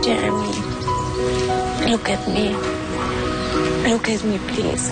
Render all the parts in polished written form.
Jeremy, look at me. Look at me, please.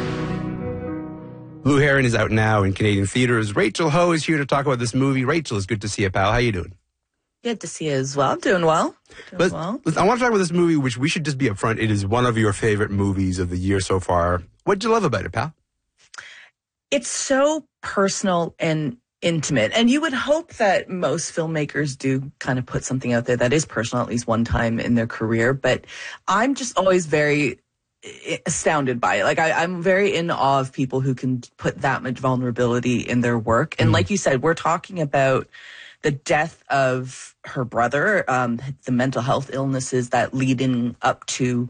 Blue Heron is out now in Canadian theaters. Rachel Ho is here to talk about this movie. Rachel, it's good to see you, pal. How you doing? Good to see you as well. Doing well. I want to talk about this movie, which we should just be upfront. It is one of your favorite movies of the year so far. What did you love about it, pal? It's so personal and intimate. And you would hope that most filmmakers do kind of put something out there that is personal at least one time in their career. But I'm just always very astounded by it. Like I'm very in awe of people who can put that much vulnerability in their work. And like you said, we're talking about the death of her brother, the mental health illnesses that leading up to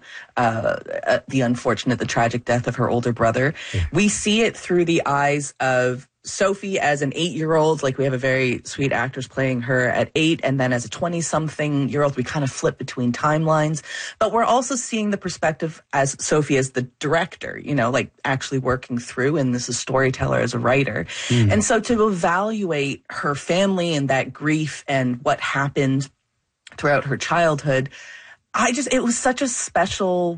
the tragic death of her older brother. Yeah. We see it through the eyes of Sophie as an 8-year-old. Like, we have a very sweet actress playing her at 8, and then as a 20-something-year-old, we kind of flip between timelines. But we're also seeing the perspective as Sophie as the director, you know, like actually working through, and this is storyteller as a writer. And so to evaluate her family and that grief and what happened throughout her childhood, it was such a special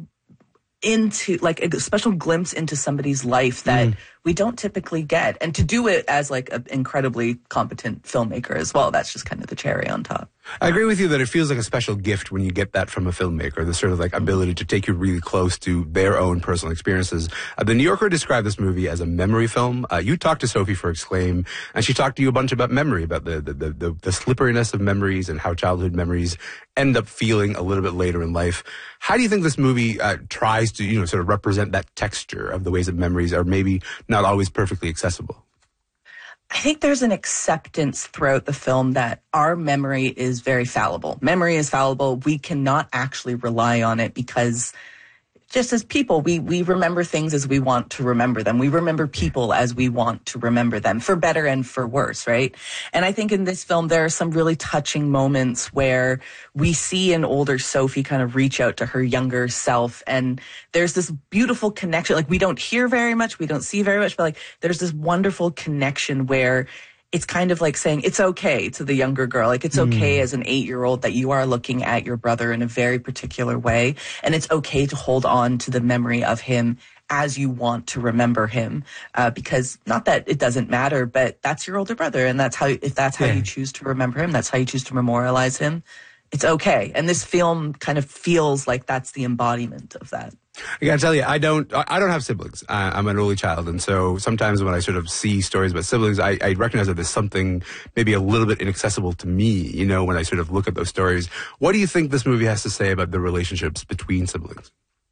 glimpse into somebody's life that we don't typically get. And to do it as like an incredibly competent filmmaker as well, that's just kind of the cherry on top. I agree with you that it feels like a special gift when you get that from a filmmaker, the sort of like ability to take you really close to their own personal experiences. The New Yorker described this movie as a memory film. You talked to Sophie for Exclaim, and she talked to you a bunch about memory, about the slipperiness of memories and how childhood memories end up feeling a little bit later in life. How do you think this movie tries to, you know, sort of represent that texture of the ways that memories are maybe not always perfectly accessible? I think there's an acceptance throughout the film that our memory is very fallible. Memory is fallible. We cannot actually rely on it because just as people, we remember things as we want to remember them. We remember people as we want to remember them, for better and for worse, right? And I think in this film, there are some really touching moments where we see an older Sophie kind of reach out to her younger self. And there's this beautiful connection. Like, we don't hear very much, we don't see very much, but like there's this wonderful connection where it's kind of like saying it's okay to the younger girl. Like, it's okay as an 8-year-old that you are looking at your brother in a very particular way. And it's okay to hold on to the memory of him as you want to remember him. Because not that it doesn't matter, but that's your older brother. And if that's how you choose to remember him, that's how you choose to memorialize him. It's okay. And this film kind of feels like that's the embodiment of that. I gotta tell you, I don't have siblings. I'm an only child, and so sometimes when I sort of see stories about siblings, I recognize that there's something maybe a little bit inaccessible to me, you know, when I sort of look at those stories. What do you think this movie has to say about the relationships between siblings?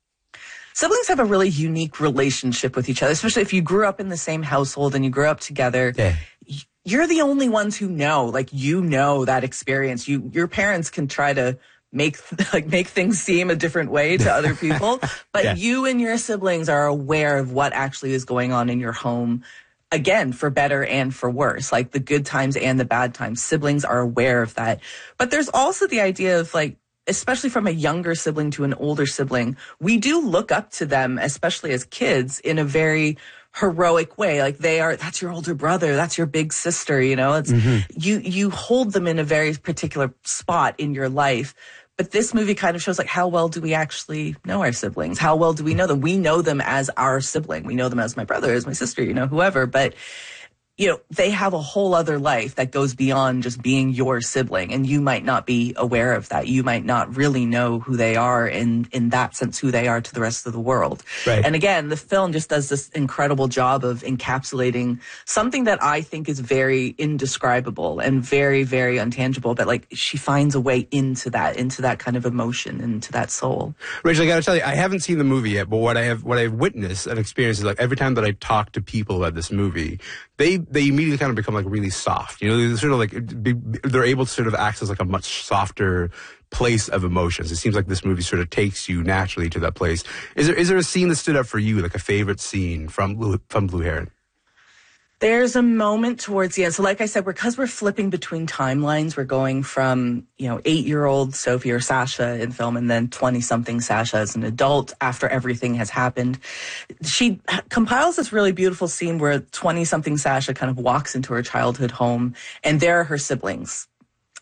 Siblings have a really unique relationship with each other, especially if you grew up in the same household and you grew up together. Yeah. You're the only ones who know, like, you know that experience. Your parents can try to make things seem a different way to other people, but you and your siblings are aware of what actually is going on in your home. Again, for better and for worse, like the good times and the bad times. Siblings are aware of that. But there's also the idea of, like, especially from a younger sibling to an older sibling, we do look up to them, especially as kids, in a very heroic way. Like, that's your older brother, that's your big sister, you know, it's you hold them in a very particular spot in your life. But this movie kind of shows, like, how well do we actually know our siblings? How well do we know them? We know them as our sibling. We know them as my brother, as my sister, you know, whoever. But, you know, they have a whole other life that goes beyond just being your sibling. And you might not be aware of that. You might not really know who they are in that sense, who they are to the rest of the world. Right. And again, the film just does this incredible job of encapsulating something that I think is very indescribable and very, very untangible. But, like, she finds a way into that kind of emotion, into that soul. Rachel, I got to tell you, I haven't seen the movie yet, but what I've witnessed and experienced is, like, every time that I talk to people about this movie, they immediately kind of become, like, really soft. You know, they're sort of like, they're able to sort of access, like, a much softer place of emotions. It seems like this movie sort of takes you naturally to that place. Is there a scene that stood out for you, like a favorite scene from Blue Heron? There's a moment towards the end. So like I said, because we're flipping between timelines, we're going from, you know, 8-year-old Sophie or Sasha in film, and then 20-something Sasha as an adult after everything has happened. She compiles this really beautiful scene where 20-something Sasha kind of walks into her childhood home, and there are her siblings,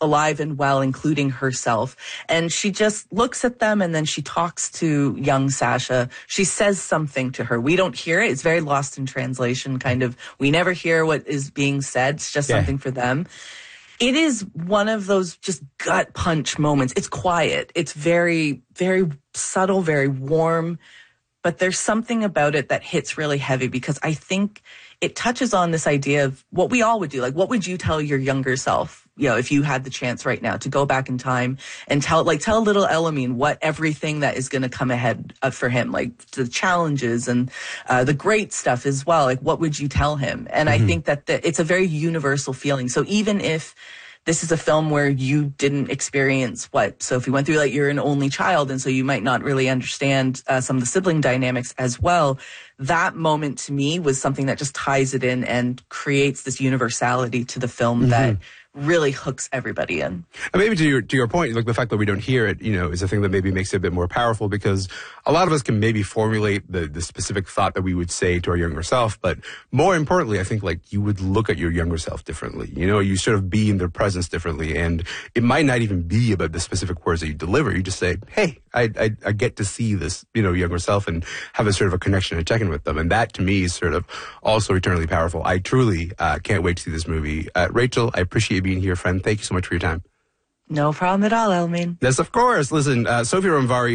alive and well, including herself. And she just looks at them and then she talks to young Sasha. She says something to her. We don't hear it. It's very lost in translation, kind of. We never hear what is being said. It's just something for them. It is one of those just gut punch moments. It's quiet. It's very, very subtle, very warm. But there's something about it that hits really heavy because I think it touches on this idea of what we all would do. Like, what would you tell your younger self, you know, if you had the chance right now to go back in time and tell little Elamine what everything that is going to come ahead for him, like the challenges and the great stuff as well. Like, what would you tell him? And I think that it's a very universal feeling. So even if this is a film where you didn't experience what Sophie went through, like you're an only child, and so you might not really understand some of the sibling dynamics as well. That moment to me was something that just ties it in and creates this universality to the film that really hooks everybody in. And maybe to your point, like the fact that we don't hear it, you know, is a thing that maybe makes it a bit more powerful because a lot of us can maybe formulate the specific thought that we would say to our younger self. But more importantly, I think like you would look at your younger self differently. You know, you sort of be in their presence differently. And it might not even be about the specific words that you deliver. You just say, hey, I get to see this, you know, younger self and have a sort of a connection and check-in with them. And that to me is sort of also eternally powerful. I truly can't wait to see this movie. Rachel, I appreciate being here, friend. Thank you so much for your time. No problem at all, Elamine. Yes, of course. Listen, Sophie Romvari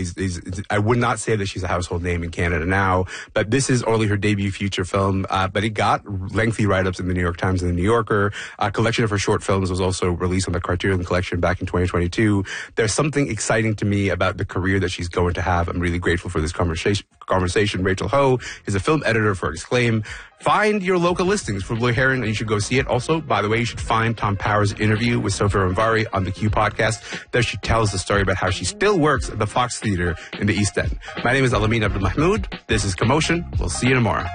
is I would not say that she's a household name in Canada now, but this is only her debut feature film. But it got lengthy write-ups in the New York Times and the New Yorker. A collection of her short films was also released on the Criterion Collection back in 2022. There's something exciting to me about the career that she's going to have. I'm really grateful for this conversation. Rachel Ho is a film editor for Exclaim. Find your local listings for Blue Heron, and you should go see it. Also, by the way, you should find Tom Power's interview with Sophie Romvari on the Q podcast. There she tells the story about how she still works at the Fox Theater in the East End. My name is Elamine Abdelmahmoud. This is Commotion. We'll see you tomorrow.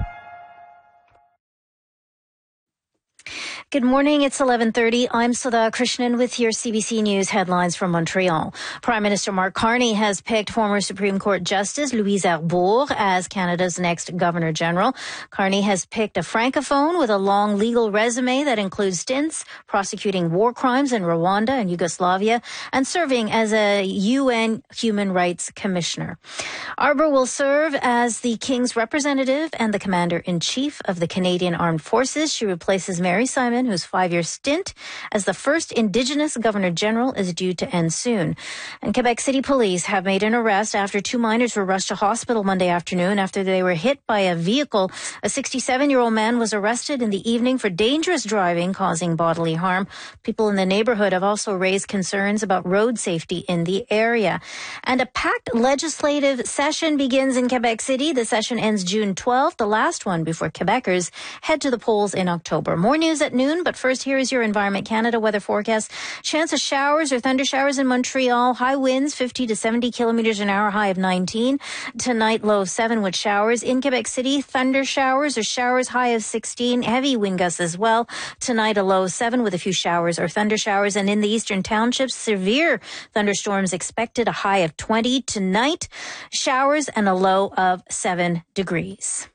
Good morning. It's 11:30. I'm Sudha Krishnan with your CBC News headlines from Montreal. Prime Minister Mark Carney has picked former Supreme Court Justice Louise Arbour as Canada's next Governor General. Carney has picked a francophone with a long legal resume that includes stints prosecuting war crimes in Rwanda and Yugoslavia and serving as a UN Human Rights Commissioner. Arbour will serve as the King's representative and the Commander-in-Chief of the Canadian Armed Forces. She replaces Mary Simon, whose 5-year stint as the first Indigenous Governor General is due to end soon. And Quebec City Police have made an arrest after 2 minors were rushed to hospital Monday afternoon after they were hit by a vehicle. A 67-year-old man was arrested in the evening for dangerous driving causing bodily harm. People in the neighborhood have also raised concerns about road safety in the area. And a packed legislative session begins in Quebec City. The session ends June 12th, the last one before Quebecers head to the polls in October. More news at noon, but first here is your Environment Canada weather forecast. Chance of showers or thunder showers in Montreal. High winds 50 to 70 kilometers an hour, high of 19. Tonight, low of 7 with showers. In Quebec City, thunder showers or showers, high of 16. Heavy wind gusts as well. Tonight, a low of 7 with a few showers or thunder showers. And in the eastern townships, severe thunderstorms expected, a high of 20. Tonight, showers and a low of 7 degrees.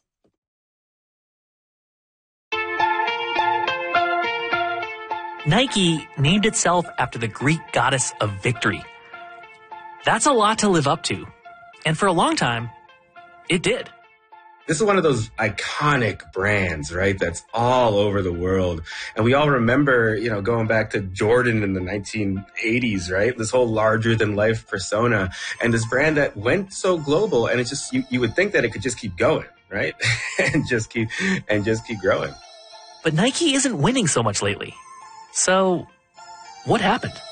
Nike named itself after the Greek goddess of victory. That's a lot to live up to. And for a long time, it did. This is one of those iconic brands, right? That's all over the world. And we all remember, you know, going back to Jordan in the 1980s, right? This whole larger than life persona and this brand that went so global. And it's just, you would think that it could just keep going, right? and just keep growing. But Nike isn't winning so much lately. So what happened?